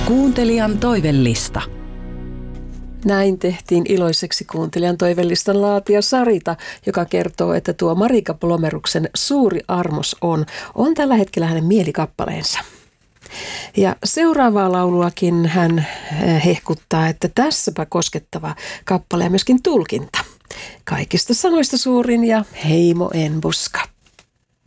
Kuuntelijan toivellista. Näin tehtiin iloiseksi kuuntelijan toivellistan laatija Sarita, joka kertoo, että tuo Marika Plomeruksen Suuri armos on tällä hetkellä hänen mielikappaleensa. Ja seuraavaa lauluakin hän hehkuttaa, että tässäpä koskettava kappale ja myöskin tulkinta. Kaikista sanoista suurin ja heimo en buska.